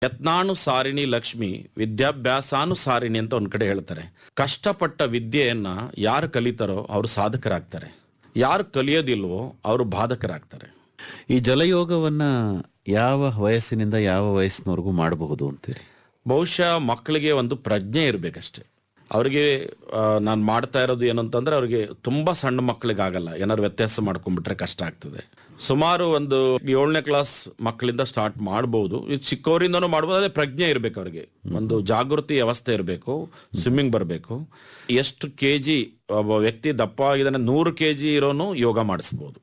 ಯತ್ನಾನು ಸಾರಿಣಿ ಲಕ್ಷ್ಮಿ ವಿದ್ಯಾಭ್ಯಾಸಾನು ಸಾರಿಣಿ ಅಂತ ಒಂದ್ ಕಡೆ ಹೇಳ್ತಾರೆ. ಕಷ್ಟಪಟ್ಟ ವಿದ್ಯೆಯನ್ನ ಯಾರು ಕಲಿತಾರೋ ಅವರು ಸಾಧಕರಾಗ್ತಾರೆ, ಯಾರು ಕಲಿಯೋದಿಲ್ವೋ ಅವರು ಬಾಧಕರಾಗ್ತಾರೆ. ಈ ಜಲಯೋಗವನ್ನ ಯಾವ ವಯಸ್ಸಿನಿಂದ ಯಾವ ವಯಸ್ಸಿನವರೆಗೂ ಮಾಡಬಹುದು ಅಂತೀರಿ? ಬಹುಶಃ ಮಕ್ಕಳಿಗೆ ಒಂದು ಪ್ರಜ್ಞೆ ಇರಬೇಕಷ್ಟೆ. ಅವ್ರಿಗೆ ನಾನು ಮಾಡ್ತಾ ಇರೋದು ಏನಂತಂದ್ರೆ ಅವ್ರಿಗೆ ತುಂಬಾ ಸಣ್ಣ ಮಕ್ಕಳಿಗೆ ಆಗಲ್ಲ, ಏನಾದ್ರು ವ್ಯತ್ಯಾಸ ಮಾಡ್ಕೊಂಡ್ಬಿಟ್ರೆ ಕಷ್ಟ ಆಗ್ತದೆ. ಸುಮಾರು ಒಂದು 7ನೇ ಕ್ಲಾಸ್ ಮಕ್ಕಳಿಂದ ಸ್ಟಾರ್ಟ್ ಮಾಡಬಹುದು. ಇದು ಚಿಕ್ಕವರಿಂದನೂ ಮಾಡ್ಬೋದು. ಅದೇ ಪ್ರಜ್ಞೆ ಇರಬೇಕು, ಅವ್ರಿಗೆ ಒಂದು ಜಾಗೃತಿ ವ್ಯವಸ್ಥೆ ಇರಬೇಕು, ಸ್ವಿಮ್ಮಿಂಗ್ ಬರಬೇಕು. ಎಷ್ಟು ಕೆಜಿ ಒಬ್ಬ ವ್ಯಕ್ತಿ ದಪ್ಪ ಆಗಿದ್ದಾನೆ, 100 ಕೆಜಿ ಇರೋನು ಯೋಗ ಮಾಡಿಸ್ಬೋದು.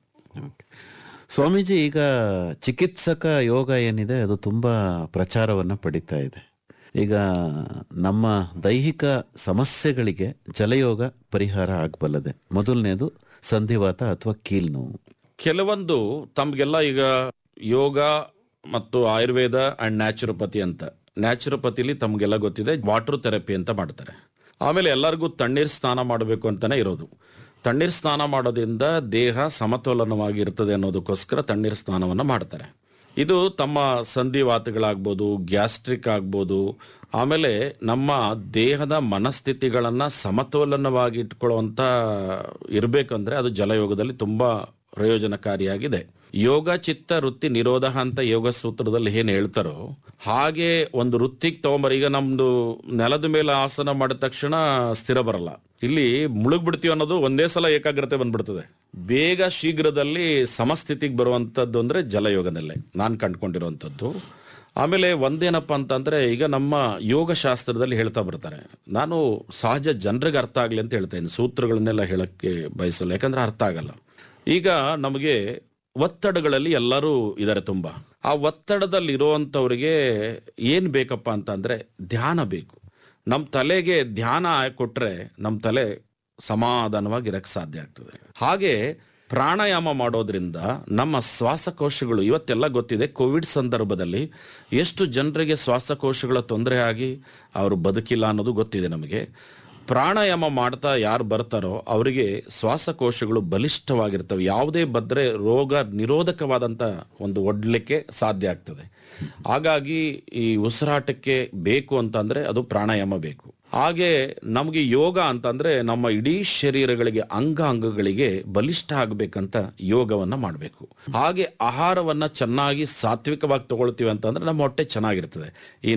ಸ್ವಾಮೀಜಿ, ಈಗ ಚಿಕಿತ್ಸಕ ಯೋಗ ಏನಿದೆ ಅದು ತುಂಬಾ ಪ್ರಚಾರವನ್ನ ಪಡಿತಾ ಇದೆ. ಈಗ ನಮ್ಮ ದೈಹಿಕ ಸಮಸ್ಯೆಗಳಿಗೆ ಜಲಯೋಗ ಪರಿಹಾರ ಆಗಬಲ್ಲದೆ. ಮೊದಲನೇದು ಸಂಧಿವಾತ ಅಥವಾ ಕೀಲ್ ನೋವು. ಕೆಲವೊಂದು ತಮ್ಗೆಲ್ಲ ಈಗ ಯೋಗ ಮತ್ತು ಆಯುರ್ವೇದ ಅಂಡ್ ನ್ಯಾಚುರೋಪತಿ ಅಂತ, ನ್ಯಾಚುರೋಪತಿಲಿ ತಮ್ಗೆಲ್ಲ ಗೊತ್ತಿದೆ ವಾಟರ್ ಥೆರಪಿ ಅಂತ ಮಾಡ್ತಾರೆ. ಆಮೇಲೆ ಎಲ್ಲರಿಗೂ ತಣ್ಣೀರ್ ಸ್ನಾನ ಮಾಡಬೇಕು ಅಂತಾನೆ ಇರೋದು. ತಣ್ಣೀರ್ ಸ್ನಾನ ಮಾಡೋದ್ರಿಂದ ದೇಹ ಸಮತೋಲನವಾಗಿ ಇರ್ತದೆ ಅನ್ನೋದಕ್ಕೋಸ್ಕರ ತಣ್ಣೀರ್ ಸ್ನಾನವನ್ನು ಮಾಡ್ತಾರೆ. ಇದು ತಮ್ಮ ಸಂಧಿವಾತಗಳಾಗ್ಬೋದು, ಗ್ಯಾಸ್ಟ್ರಿಕ್ ಆಗ್ಬೋದು, ಆಮೇಲೆ ನಮ್ಮ ದೇಹದ ಮನಸ್ಥಿತಿಗಳನ್ನ ಸಮತೋಲನವಾಗಿ ಇಟ್ಕೊಳ್ಳುವಂತ ಇರಬೇಕಂದ್ರೆ ಅದು ಜಲಯೋಗದಲ್ಲಿ ತುಂಬಾ ಪ್ರಯೋಜನಕಾರಿಯಾಗಿದೆ. ಯೋಗ ಚಿತ್ತ ವೃತ್ತಿ ನಿರೋಧ ಅಂತ ಯೋಗ ಸೂತ್ರದಲ್ಲಿ ಏನ್ ಹೇಳ್ತಾರೋ ಹಾಗೆ ಒಂದು ವೃತ್ತಿಗೆ ತಗೊಂಬರ. ಈಗ ನಮ್ದು ನೆಲದ ಮೇಲೆ ಆಸನ ಮಾಡಿದ ತಕ್ಷಣ ಸ್ಥಿರ ಬರಲ್ಲ, ಇಲ್ಲಿ ಮುಳುಗ್ಬಿಡ್ತೀವಿ ಅನ್ನೋದು ಒಂದೇ ಸಲ ಏಕಾಗ್ರತೆ ಬಂದ್ಬಿಡ್ತದೆ. ಬೇಗ ಶೀಘ್ರದಲ್ಲಿ ಸಮಸ್ಥಿತಿಗೆ ಬರುವಂತದ್ದು ಅಂದ್ರೆ ಜಲಯೋಗದಲ್ಲೇ ನಾನು ಕಂಡುಕೊಂಡಿರುವಂಥದ್ದು. ಆಮೇಲೆ ಒಂದೇನಪ್ಪ ಅಂತಂದ್ರೆ, ಈಗ ನಮ್ಮ ಯೋಗ ಶಾಸ್ತ್ರದಲ್ಲಿ ಹೇಳ್ತಾ ಬರ್ತಾರೆ, ನಾನು ಸಹಜ ಜನರಿಗೆ ಅರ್ಥ ಆಗ್ಲಿ ಅಂತ ಹೇಳ್ತೇನೆ, ಸೂತ್ರಗಳನ್ನೆಲ್ಲ ಹೇಳಕ್ಕೆ ಬಯಸಲ್ಲ, ಯಾಕಂದ್ರೆ ಅರ್ಥ ಆಗಲ್ಲ. ಈಗ ನಮಗೆ ಒತ್ತಡಗಳಲ್ಲಿ ಎಲ್ಲರೂ ಇದ್ದಾರೆ ತುಂಬಾ. ಆ ಒತ್ತಡದಲ್ಲಿ ಇರುವಂತವ್ರಿಗೆ ಏನ್ ಬೇಕಪ್ಪ ಅಂತಂದ್ರೆ ಧ್ಯಾನ ಬೇಕು. ನಮ್ಮ ತಲೆಗೆ ಧ್ಯಾನ ಕೊಟ್ರೆ ನಮ್ಮ ತಲೆ ಸಮಾಧಾನವಾಗಿ ಇರಕ್ಕೆ ಸಾಧ್ಯ ಆಗ್ತದೆ. ಹಾಗೆ ಪ್ರಾಣಾಯಾಮ ಮಾಡೋದ್ರಿಂದ ನಮ್ಮ ಶ್ವಾಸಕೋಶಗಳು, ಇವತ್ತೆಲ್ಲ ಗೊತ್ತಿದೆ, ಕೋವಿಡ್ ಸಂದರ್ಭದಲ್ಲಿ ಎಷ್ಟು ಜನರಿಗೆ ಶ್ವಾಸಕೋಶಗಳ ತೊಂದರೆ ಆಗಿ ಅವರು ಬದುಕಿಲ್ಲ ಅನ್ನೋದು ಗೊತ್ತಿದೆ ನಮಗೆ. ಪ್ರಾಣಾಯಾಮ ಮಾಡ್ತಾ ಯಾರು ಬರ್ತಾರೋ ಅವರಿಗೆ ಶ್ವಾಸಕೋಶಗಳು ಬಲಿಷ್ಠವಾಗಿರ್ತವೆ. ಯಾವುದೇ ಬದ್ರೆ ರೋಗ ನಿರೋಧಕವಾದಂಥ ಒಂದು ಒಡ್ಲಿಕ್ಕೆ ಸಾಧ್ಯ ಆಗ್ತದೆ. ಹಾಗಾಗಿ ಈ ಉಸಿರಾಟಕ್ಕೆ ಬೇಕು ಅಂತಂದ್ರೆ ಅದು ಪ್ರಾಣಾಯಾಮ ಬೇಕು. ಹಾಗೆ ನಮಗೆ ಯೋಗ ಅಂತಂದ್ರೆ ನಮ್ಮ ಇಡೀ ಶರೀರಗಳಿಗೆ ಅಂಗಗಳಿಗೆ ಬಲಿಷ್ಠ ಆಗಬೇಕಂತ ಯೋಗವನ್ನ ಮಾಡಬೇಕು. ಹಾಗೆ ಆಹಾರವನ್ನ ಚೆನ್ನಾಗಿ ಸಾತ್ವಿಕವಾಗಿ ತಗೊಳ್ತೀವಿ ಅಂತಂದ್ರೆ ನಮ್ಮ ಹೊಟ್ಟೆ ಚೆನ್ನಾಗಿರ್ತದೆ. ಈ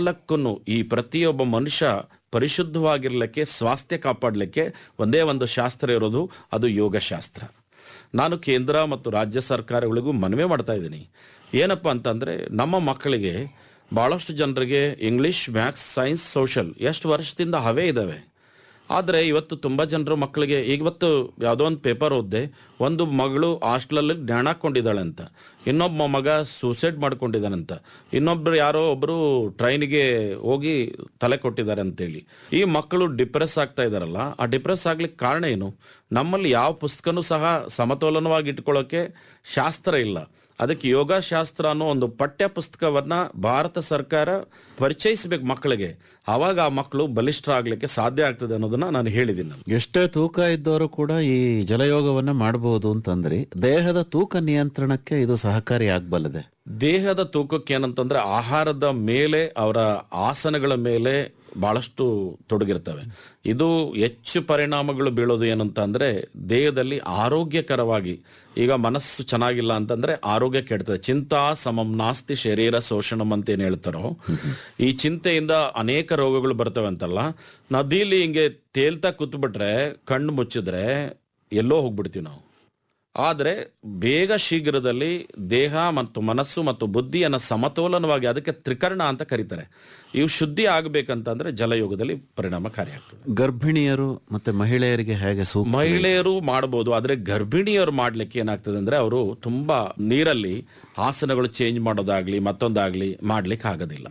4 ಈ ಪ್ರತಿಯೊಬ್ಬ ಮನುಷ್ಯ ಪರಿಶುದ್ಧವಾಗಿರ್ಲಿಕ್ಕೆ, ಸ್ವಾಸ್ಥ್ಯ ಕಾಪಾಡಲಿಕ್ಕೆ ಒಂದೇ ಒಂದು ಶಾಸ್ತ್ರ ಇರೋದು, ಅದು ಯೋಗ ಶಾಸ್ತ್ರ. ನಾನು ಕೇಂದ್ರ ಮತ್ತು ರಾಜ್ಯ ಸರ್ಕಾರಗಳಿಗೂ ಮನವಿ ಮಾಡ್ತಾ ಇದ್ದೀನಿ. ಏನಪ್ಪ ಅಂತಂದ್ರೆ, ನಮ್ಮ ಮಕ್ಕಳಿಗೆ ಬಹಳಷ್ಟು ಜನರಿಗೆ ಇಂಗ್ಲಿಷ್, ಮ್ಯಾಥ್ಸ್, ಸೈನ್ಸ್, ಸೋಷಲ್ ಎಷ್ಟು ವರ್ಷದಿಂದ ಅವೇ ಇದ್ದಾವೆ. ಆದರೆ ಇವತ್ತು ತುಂಬ ಜನರು ಮಕ್ಕಳಿಗೆ, ಇವತ್ತು ಯಾವುದೋ ಒಂದು ಪೇಪರ್ ಓದಿದೆ, ಒಂದು ಮಗಳು ಹಾಸ್ಟೆಲಲ್ಲಿ ಜ್ಞಾನ ಹಾಕೊಂಡಿದ್ದಾಳೆ ಅಂತ, ಇನ್ನೊಬ್ಬ ಮಗ ಸೂಸೈಡ್ ಮಾಡ್ಕೊಂಡಿದ್ದಾನಂತ, ಇನ್ನೊಬ್ರು ಯಾರೋ ಒಬ್ಬರು ಟ್ರೈನಿಗೆ ಹೋಗಿ ತಲೆ ಕೊಟ್ಟಿದ್ದಾರೆ ಅಂತೇಳಿ. ಈ ಮಕ್ಕಳು ಡಿಪ್ರೆಸ್ ಆಗ್ತಾ ಇದ್ದಾರಲ್ಲ, ಆ ಡಿಪ್ರೆಸ್ ಆಗ್ಲಿಕ್ಕೆ ಕಾರಣ ಏನು? ನಮ್ಮಲ್ಲಿ ಯಾವ ಪುಸ್ತಕನೂ ಸಹ ಸಮತೋಲನವಾಗಿ ಇಟ್ಕೊಳ್ಳೋಕೆ ಶಾಸ್ತ್ರ ಇಲ್ಲ. ಅದಕ್ಕೆ ಯೋಗ ಶಾಸ್ತ್ರ ಅನ್ನೋ ಒಂದು ಪಠ್ಯ ಪುಸ್ತಕವನ್ನ ಭಾರತ ಸರ್ಕಾರ ಪರಿಚಯಿಸಬೇಕು ಮಕ್ಕಳಿಗೆ. ಆವಾಗ ಆ ಮಕ್ಕಳು ಬಲಿಷ್ಠರಾಗ್ಲಿಕ್ಕೆ ಸಾಧ್ಯ ಆಗ್ತದೆ ಅನ್ನೋದನ್ನ ನಾನು ಹೇಳಿದ್ದೀನಿ. ಎಷ್ಟೇ ತೂಕ ಇದ್ದವರು ಕೂಡ ಈ ಜಲಯೋಗವನ್ನ ಮಾಡಬಹುದು ಅಂತಂದ್ರೆ, ದೇಹದ ತೂಕ ನಿಯಂತ್ರಣಕ್ಕೆ ಇದು ಸಹಕಾರಿ ಆಗ್ಬಲ್ಲದೆ. ದೇಹದ ತೂಕಕ್ಕೆ ಏನಂತಂದ್ರೆ ಆಹಾರದ ಮೇಲೆ, ಅವರ ಆಸನಗಳ ಮೇಲೆ ಬಹಳಷ್ಟು ತೊಡಗಿರ್ತವೆ. ಇದು ಹೆಚ್ಚು ಪರಿಣಾಮಗಳು ಬೀಳೋದು ಏನಂತ ಅಂದ್ರೆ ದೇಹದಲ್ಲಿ ಆರೋಗ್ಯಕರವಾಗಿ. ಈಗ ಮನಸ್ಸು ಚೆನ್ನಾಗಿಲ್ಲ ಅಂತಂದ್ರೆ ಆರೋಗ್ಯ ಕೆಡ್ತದೆ. ಚಿಂತಾ ಸಮಂ ನಾಸ್ತಿ ಶರೀರ ಶೋಷಣಂ ಅಂತ ಏನ್ ಹೇಳ್ತಾರೋ, ಈ ಚಿಂತೆಯಿಂದ ಅನೇಕ ರೋಗಗಳು ಬರ್ತವೆ ಅಂತಲ್ಲ. ನದಿಲಿ ಹಿಂಗೆ ತೇಲ್ತಾ ಕೂತ್ಬಿಟ್ರೆ, ಕಣ್ಣು ಮುಚ್ಚಿದ್ರೆ ಎಲ್ಲೋ ಹೋಗ್ಬಿಡ್ತೀವಿ ನಾವು. ಆದರೆ ಬೇಗ ಶೀಘ್ರದಲ್ಲಿ ದೇಹ ಮತ್ತು ಮನಸ್ಸು ಮತ್ತು ಬುದ್ಧಿಯನ್ನು ಸಮತೋಲನವಾಗಿ, ಅದಕ್ಕೆ ತ್ರಿಕರಣ ಅಂತ ಕರೀತಾರೆ, ಇವು ಶುದ್ಧಿ ಆಗಬೇಕಂತಂದ್ರೆ ಜಲಯೋಗದಲ್ಲಿ ಪರಿಣಾಮಕಾರಿಯಾಗ್ತದೆ. ಗರ್ಭಿಣಿಯರು ಮತ್ತೆ ಮಹಿಳೆಯರಿಗೆ ಹೇಗೆ ಸೂಕ್ತ? ಮಹಿಳೆಯರು ಮಾಡಬಹುದು, ಆದ್ರೆ ಗರ್ಭಿಣಿಯರು ಮಾಡ್ಲಿಕ್ಕೆ ಏನಾಗ್ತದೆ ಅಂದ್ರೆ ಅವರು ತುಂಬಾ ನೀರಲ್ಲಿ ಆಸನಗಳು ಚೇಂಜ್ ಮಾಡೋದಾಗ್ಲಿ ಮತ್ತೊಂದಾಗ್ಲಿ ಮಾಡ್ಲಿಕ್ಕೆ ಆಗೋದಿಲ್ಲ.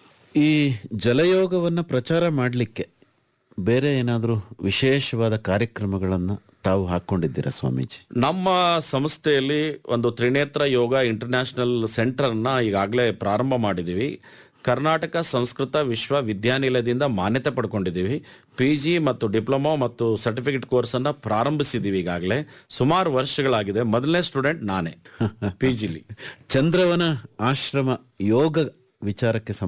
ಈ ಜಲಯೋಗವನ್ನ ಪ್ರಚಾರ ಮಾಡಲಿಕ್ಕೆ ಬೇರೆ ಏನಾದರೂ ವಿಶೇಷವಾದ ಕಾರ್ಯಕ್ರಮಗಳನ್ನು ತಾವು ಹಾಕೊಂಡಿದ್ದೀರಾ ಸ್ವಾಮೀಜಿ? ನಮ್ಮ ಸಂಸ್ಥೆಯಲ್ಲಿ ಒಂದು ತ್ರಿನೇತ್ರ ಯೋಗ ಇಂಟರ್ನ್ಯಾಷನಲ್ ಸೆಂಟರ್ನ ಈಗಾಗಲೇ ಪ್ರಾರಂಭ ಮಾಡಿದ್ದೀವಿ. ಕರ್ನಾಟಕ ಸಂಸ್ಕೃತ ವಿಶ್ವವಿದ್ಯಾನಿಲಯದಿಂದ ಮಾನ್ಯತೆ ಪಡ್ಕೊಂಡಿದ್ದೀವಿ. PG ಮತ್ತು ಡಿಪ್ಲೊಮಾ ಮತ್ತು ಸರ್ಟಿಫಿಕೇಟ್ ಕೋರ್ಸ್ ಅನ್ನ ಪ್ರಾರಂಭಿಸಿದ್ದೀವಿ. ಈಗಾಗಲೇ ಸುಮಾರು ವರ್ಷಗಳಾಗಿದೆ. ಮೊದಲನೇ ಸ್ಟೂಡೆಂಟ್ ನಾನೇ PGಲಿ. ಚಂದ್ರವನ ಆಶ್ರಮ ಯೋಗ ವಿಚಾರಕ್ಕೆ